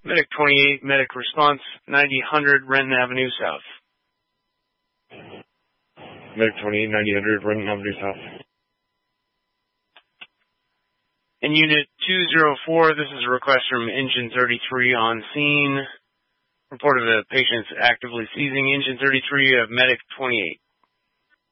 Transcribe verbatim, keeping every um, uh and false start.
Medic twenty-eight, medic response, ninety hundred Renton Avenue South. Medic twenty-eight, ninety hundred Renton Avenue South. And Unit two oh four, this is a request from Engine thirty-three on scene. Report of the patient's actively seizing Engine thirty-three of medic twenty-eight.